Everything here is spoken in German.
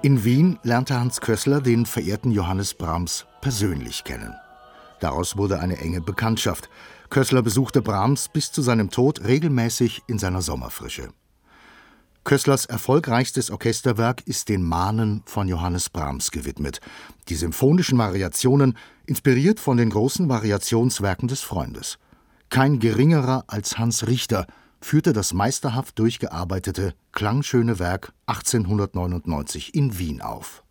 In Wien lernte Hans Kössler den verehrten Johannes Brahms persönlich kennen. Daraus wurde eine enge Bekanntschaft. Kössler besuchte Brahms bis zu seinem Tod regelmäßig in seiner Sommerfrische. Kösslers erfolgreichstes Orchesterwerk ist den Mahnen von Johannes Brahms gewidmet. Die symphonischen Variationen, inspiriert von den großen Variationswerken des Freundes. Kein geringerer als Hans Richter führte das meisterhaft durchgearbeitete, klangschöne Werk 1899 in Wien auf.